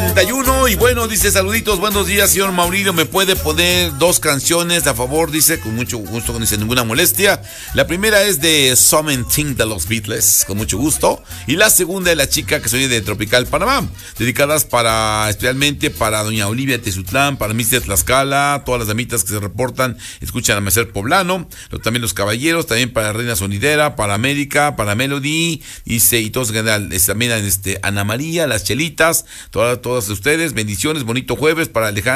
8:51 y bueno, dice saluditos, buenos días, señor Maurilio, ¿me puede poner 2 canciones a favor? Dice, con mucho gusto, no dice ninguna molestia. La primera es de Something de los Beatles, con mucho gusto. Y la segunda es La Chica que soy de Tropical Panamá, dedicadas especialmente para doña Olivia Tezutlán, para Mr. Tlaxcala, todas las damitas que se reportan, escuchan Amanecer Poblano, también los caballeros, también para Reina Sonidera, para América, para Melody, dice, y todos en general, también Ana María, las Chelitas, todas ustedes, bendiciones, bonito jueves para Alejandro.